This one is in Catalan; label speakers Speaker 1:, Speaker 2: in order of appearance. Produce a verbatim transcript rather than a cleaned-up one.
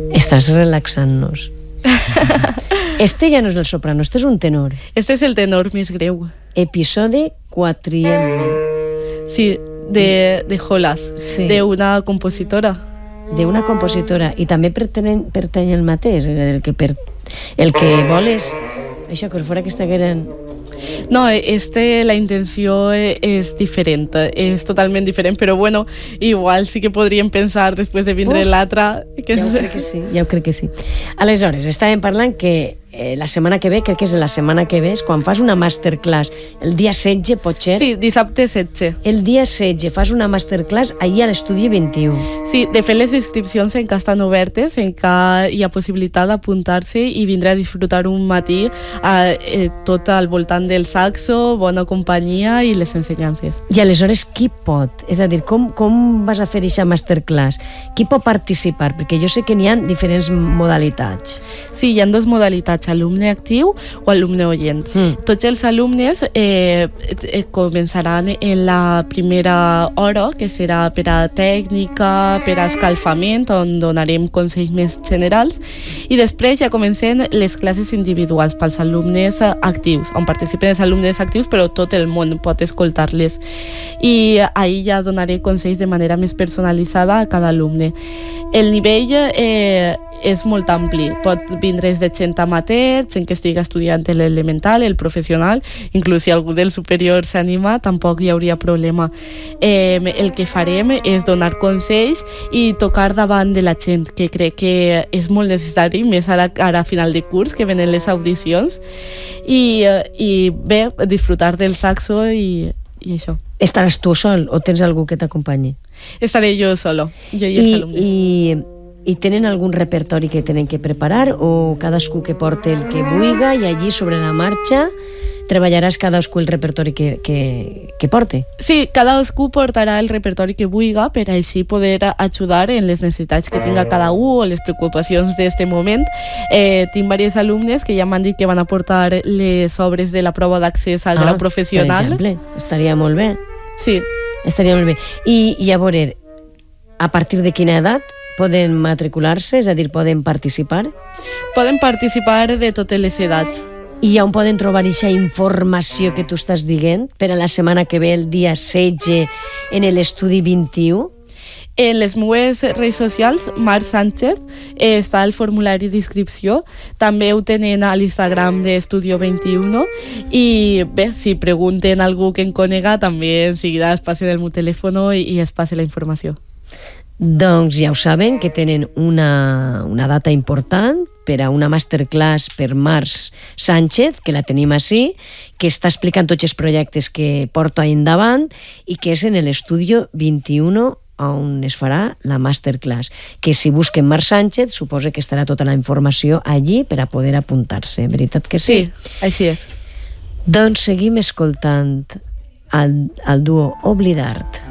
Speaker 1: Estàs relaxant-nos. Este ja no és el soprano, este és un tenor.
Speaker 2: Este és el tenor més greu.
Speaker 1: Episodi quatrienni.
Speaker 2: Sí, de, de Jolas,
Speaker 1: Sí.
Speaker 2: d'una compositora.
Speaker 1: D'una compositora. I també pertany, pertany al mateix. El que, per, el que vol és... Això, que fora que estigueren...
Speaker 2: No, este, la intenció és diferent, és totalment diferent, però bueno, igual sí que podríem pensar després de vindre l'altra... Que
Speaker 1: Ja ho crec que sí, ja ho crec que sí. Aleshores, estàvem parlant que eh, la setmana que ve, crec que és la setmana que ve, és quan fas una masterclass, el dia setze, potser?
Speaker 2: Sí, dissabte setze.
Speaker 1: El dia setze fas una masterclass allí a l'estudi vint-i-u.
Speaker 2: Sí, de fet les inscripcions encara estan obertes, encara hi ha possibilitat d'apuntar-se i vindre a disfrutar un matí eh, eh, tot al voltant del saxo, bona companyia i les ensenyances.
Speaker 1: I aleshores qui pot? És a dir, com, com vas a fer aquesta masterclass? Qui pot participar? Perquè jo sé que n'hi ha diferents modalitats.
Speaker 2: Sí, hi ha dues modalitats, alumne actiu o alumne oient.
Speaker 1: Mm.
Speaker 2: Tots els alumnes eh, eh, començaran en la primera hora, que serà per a tècnica, per a escalfament, on donarem consells més generals, i després ja comencen les classes individuals pels alumnes actius, on participen els alumnes actius, però tot el món pot escoltar-les. I ahir ja donaré consells de manera més personalitzada a cada alumne. El nivell eh, és molt ampli. Pot vindre de gent amateur, gent que estigui estudiant l'elemental, el professional, inclús si algú del superior s'anima, tampoc hi hauria problema. Eh, el que farem és donar consells i tocar davant de la gent, que crec que és molt necessari, més ara, ara a final de curs, que venen les audicions, i, i bé, disfrutar del saxo i, i això.
Speaker 1: Estaràs tu sol o tens algú que t'acompanyi?
Speaker 2: Estaré jo solo, jo i els alumnes.
Speaker 1: I, I tenen algun repertori que tenen que preparar o cadascú que porta el que vulga i allí sobre la marxa treballaràs cadascú el repertori que, que, que porte?
Speaker 2: Sí, cadascú portarà el repertori que vulga per així poder ajudar en les necessitats que tinga cada un o les preocupacions d'este moment. Eh, tinc diversos alumnes que ja m'han dit que van a portar les obres de la prova d'accés al ah, grau professional.
Speaker 1: Per exemple, estaria molt bé.
Speaker 2: Sí.
Speaker 1: Estaria molt bé. I, i a veure, a partir de quina edat poden matricular-se? És a dir, poden participar?
Speaker 2: Poden participar de totes les edats.
Speaker 1: I on poden trobar aquesta informació que tu estàs dient per a la setmana que ve, el dia setze, en l'estudi vint-i-u?
Speaker 2: En les meves redes socials, Mar Sánchez, eh, està el formulari d'inscripció. També ho tenen a l'Instagram d'Estudio vint-i-u. I bé, si pregunten a algú que en conega, també en seguida es passen el meu telèfon i, i es passe la informació.
Speaker 1: Doncs ja ho saben, que tenen una, una data important per a una masterclass per Mar Sánchez, que la tenim així, que està explicant tots els projectes que porta endavant i que és en l'Estudio vint-i-u on es farà la masterclass, que si busquen Mar Sánchez suposa que estarà tota la informació allí per a poder apuntar-se, veritat que sí?
Speaker 2: Sí, així és.
Speaker 1: Doncs seguim escoltant el, el duo Oblidart.